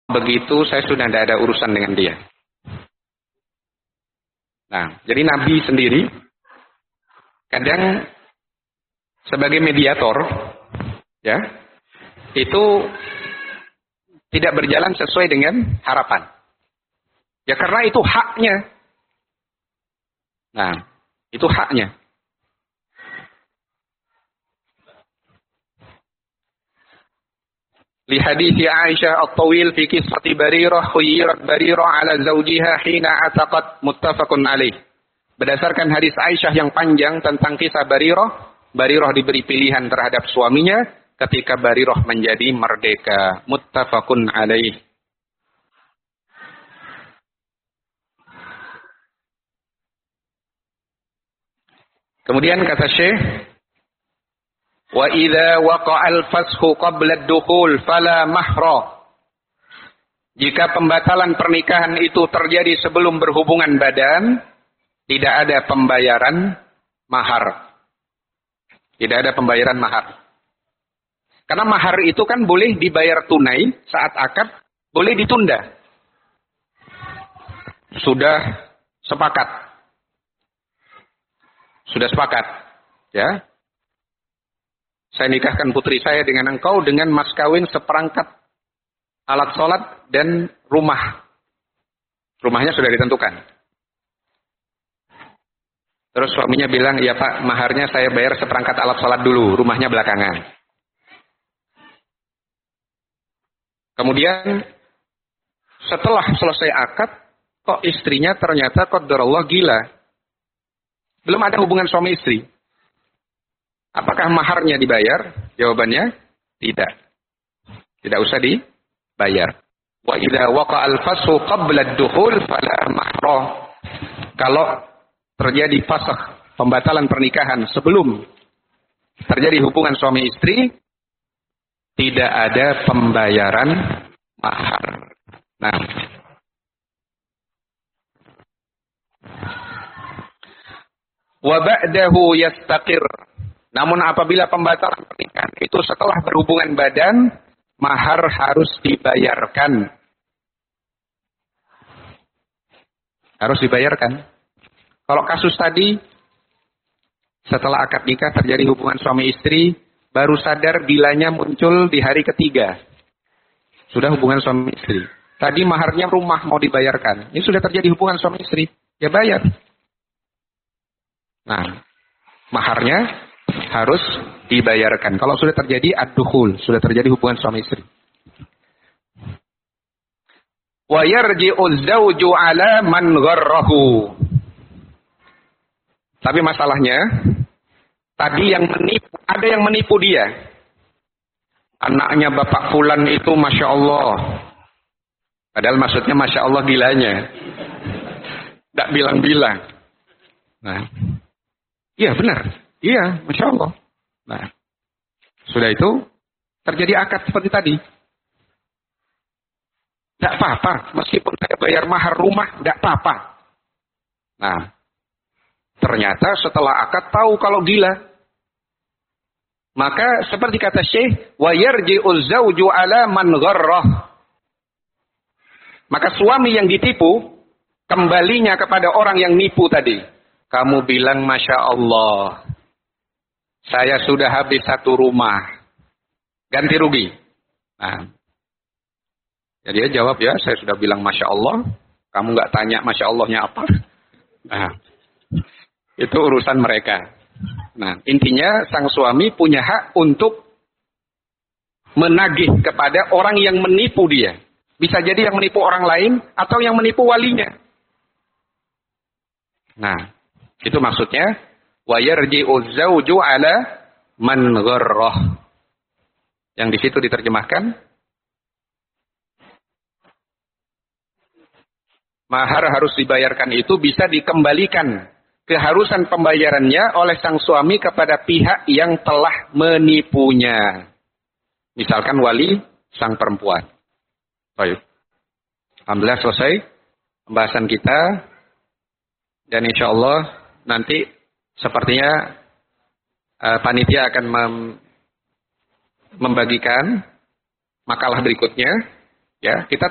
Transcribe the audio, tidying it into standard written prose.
begitu saya sudah tidak ada urusan dengan dia. Nah, jadi Nabi sendiri kadang sebagai mediator, ya, itu tidak berjalan sesuai dengan harapan. Ya karena itu haknya. Nah, itu haknya. Li hadithi Aisyah at-tawil fi qissati Barirah khuyyirat Barirah ala zawjiha hina ataqat muttafaqun alaih. Berdasarkan hadis Aisyah yang panjang tentang kisah Barirah, Barirah diberi pilihan terhadap suaminya ketika Barirah menjadi merdeka. Muttafaqun alaih. Kemudian kata Syekh, wa idza waqa'al fashu qabla ad-dukhul fala mahra. Jika pembatalan pernikahan itu terjadi sebelum berhubungan badan, tidak ada pembayaran mahar. Tidak ada pembayaran mahar. Karena mahar itu kan boleh dibayar tunai saat akad, boleh ditunda. Sudah sepakat. Sudah sepakat, ya. Saya nikahkan putri saya dengan engkau dengan mas kawin seperangkat alat sholat dan rumah. Rumahnya sudah ditentukan. Terus suaminya bilang, ya Pak, maharnya saya bayar seperangkat alat sholat dulu, rumahnya belakangan. Kemudian setelah selesai akad, kok istrinya ternyata qadarullah gila. Belum ada hubungan suami istri. Apakah maharnya dibayar? Jawabannya tidak. Tidak usah dibayar. Wa idza waqa'al fashu qabla ad-dukhul fala mahra. Kalau terjadi fasakh, pembatalan pernikahan sebelum terjadi hubungan suami istri, tidak ada pembayaran mahar. Nah, wa ba'dahu yastaqir. Namun apabila pembatalan pernikahan itu setelah berhubungan badan, mahar harus dibayarkan. Harus dibayarkan. Kalau kasus tadi, setelah akad nikah terjadi hubungan suami istri, baru sadar bilanya muncul di hari ketiga. Sudah hubungan suami istri. Tadi maharnya rumah mau dibayarkan. Ini sudah terjadi hubungan suami istri. Ya bayar. Nah, maharnya harus dibayarkan. Kalau sudah terjadi ad-dukhul, sudah terjadi hubungan suami istri. Wa yarji'u az-zawju 'ala man gharrahu. Tapi masalahnya, tadi yang menipu, ada yang menipu dia. Anaknya Bapak Fulan itu Masya Allah. Padahal maksudnya Masya Allah gilanya. Tidak bilang-bilang. Nah, iya benar. Iya, Masya Allah. Nah, sudah itu terjadi akad seperti tadi. Tidak apa-apa, meskipun saya bayar mahar rumah, tidak apa-apa. Nah, ternyata setelah akad tahu kalau gila. Maka seperti kata Syekh, wa yarji'u zawju 'ala man gharrah. Maka suami yang ditipu kembalinya kepada orang yang nipu tadi. Kamu bilang Masya Allah, saya sudah habis satu rumah, ganti rugi. Nah, jadi dia jawab, ya saya sudah bilang Masya Allah, kamu nggak tanya Masya Allahnya apa. Nah, itu urusan mereka. Nah, intinya sang suami punya hak untuk menagih kepada orang yang menipu dia. Bisa jadi yang menipu orang lain atau yang menipu walinya. Nah, itu maksudnya wa yarji'u zawju 'ala man gharrah. Yang di situ diterjemahkan mahar harus dibayarkan itu bisa dikembalikan keharusan pembayarannya oleh sang suami kepada pihak yang telah menipunya. Misalkan wali sang perempuan. Baik. Alhamdulillah selesai pembahasan kita. Dan insya Allah nanti sepertinya panitia akan membagikan makalah berikutnya. Ya, kita